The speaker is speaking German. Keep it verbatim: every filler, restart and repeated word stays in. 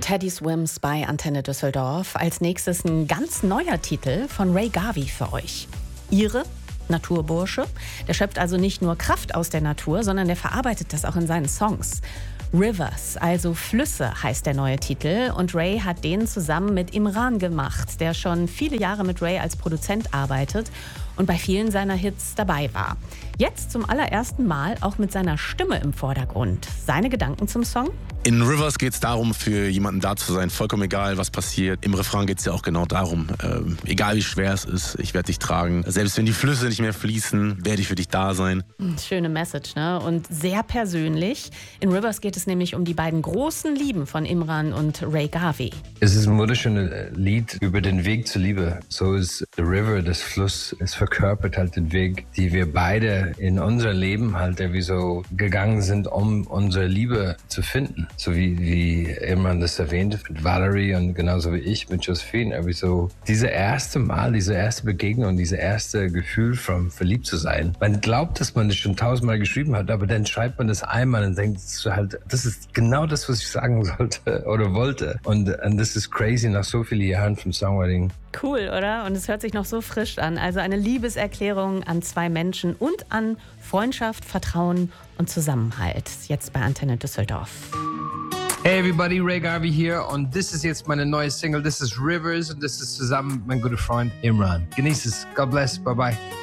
Teddy Swims bei Antenne Düsseldorf. Als nächstes ein ganz neuer Titel von Ray Garvey für euch. Ihre Naturbursche. Der schöpft also nicht nur Kraft aus der Natur, sondern der verarbeitet das auch in seinen Songs. Rivers, also Flüsse, heißt der neue Titel. Und Ray hat den zusammen mit Imran gemacht, der schon viele Jahre mit Ray als Produzent arbeitet und bei vielen seiner Hits dabei war. Jetzt zum allerersten Mal auch mit seiner Stimme im Vordergrund. Seine Gedanken zum Song? In Rivers geht es darum, für jemanden da zu sein, vollkommen egal, was passiert. Im Refrain geht es ja auch genau darum, ähm, egal wie schwer es ist, ich werde dich tragen. Selbst wenn die Flüsse nicht mehr fließen, werde ich für dich da sein. Schöne Message, ne? Und sehr persönlich. In Rivers geht es nämlich um die beiden großen Lieben von Imran und Ray Garvey. Es ist ein wunderschönes Lied über den Weg zur Liebe. So ist The River, das Fluss, es verkörpert halt den Weg, die wir beide in unser Leben halt irgendwie so gegangen sind, um unsere Liebe zu finden. So wie, wie Imran das erwähnte mit Valerie und genauso wie ich mit Josephine. Irgendwie so diese erste Mal, diese erste Begegnung, diese erste Gefühl von verliebt zu sein. Man glaubt, dass man das schon tausendmal geschrieben hat, aber dann schreibt man das einmal und denkt halt, das ist genau das, was ich sagen sollte oder wollte. Und, und das ist crazy nach so vielen Jahren vom Songwriting. Cool, oder? Und es hört sich noch so frisch an. Also eine Liebeserklärung an zwei Menschen und an Freundschaft, Vertrauen und Zusammenhalt. Jetzt bei Antenne Düsseldorf. Hey everybody, Ray Garvey hier und das ist jetzt meine neue Single. Das ist Rivers und das ist zusammen mit meinem guten Freund Imran. Genieß es. God bless. Bye bye.